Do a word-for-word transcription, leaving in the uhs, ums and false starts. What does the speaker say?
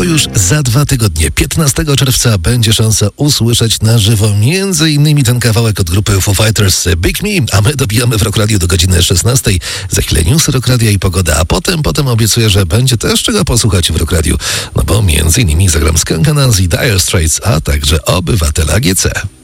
to już za dwa tygodnie, piętnastego czerwca, będzie szansa usłyszeć na żywo między innymi ten kawałek od grupy Foo Fighters Big Me, a my dobijamy w Rock Radio do godziny szesnastej. Za chwilę newsy Rock Radia i pogoda, a potem, potem obiecuję, że będzie też czego posłuchać w Rock Radiu, no bo między innymi zagram Skanka Nancy, Dire Straits, a także Obywatela G C.